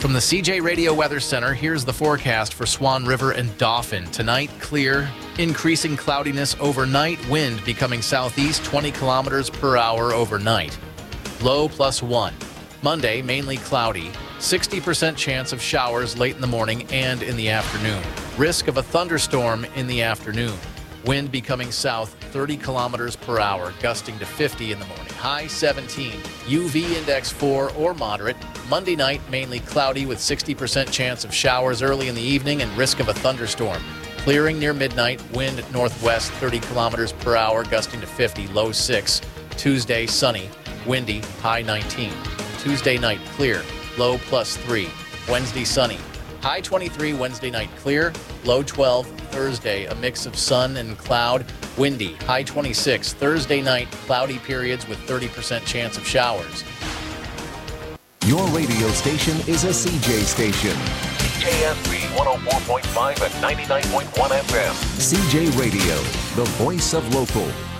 From the CJ Radio Weather Center, here's the forecast for Swan River and Dauphin. Tonight, clear, increasing cloudiness overnight, wind becoming southeast 20 kilometers per hour overnight. Low +1. Monday, mainly cloudy, 60% chance of showers late in the morning and in the afternoon. Risk of a thunderstorm in the afternoon. Wind becoming south 30 kilometers per hour, gusting to 50 in the morning. High 17. UV index 4 or moderate. Monday night, mainly cloudy with 60% chance of showers early in the evening and risk of a thunderstorm. Clearing near midnight, wind northwest 30 kilometers per hour, gusting to 50, low 6. Tuesday, sunny, windy, high 19. Tuesday night, clear, low +3. Wednesday, sunny, high 23. Wednesday night, clear, low 12. Thursday, a mix of sun and cloud, windy, high 26. Thursday night, cloudy periods with 30% chance of showers. Your radio station is a CJ station. KSB 104.5 and 99.1 FM. CJ Radio, the voice of local.